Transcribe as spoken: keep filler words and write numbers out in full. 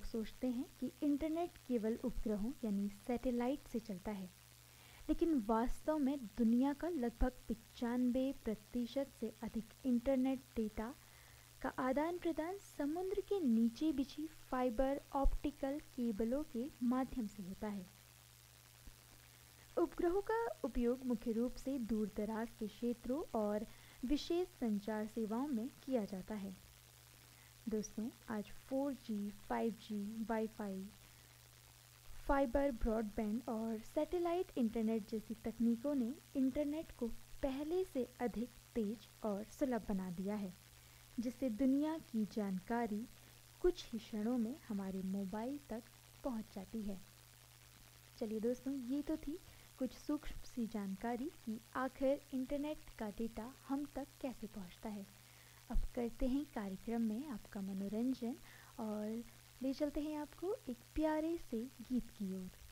सोचते हैं कि इंटरनेट केवल उपग्रहों यानी सैटेलाइट से चलता है, लेकिन वास्तव में दुनिया का लगभग पचानवे प्रतिशत से अधिक इंटरनेट डेटा का आदान प्रदान समुद्र के नीचे बिछी फाइबर ऑप्टिकल केबलों के माध्यम से होता है। उपग्रहों का उपयोग मुख्य रूप से दूर दराज के क्षेत्रों और विशेष संचार सेवाओं में किया जाता है। दोस्तों, आज four G, five G, wifi, fibre broadband और सैटेलाइट इंटरनेट जैसी तकनीकों ने इंटरनेट को पहले से अधिक तेज और सुलभ बना दिया है, जिससे दुनिया की जानकारी कुछ ही क्षणों में हमारे मोबाइल तक पहुंच जाती है। चलिए दोस्तों, ये तो थी कुछ सूक्ष्म सी जानकारी कि आखिर इंटरनेट का डेटा हम तक कैसे पहुंचता है। अब करते हैं कार्यक्रम में आपका मनोरंजन और ले चलते हैं आपको एक प्यारे से गीत की ओर।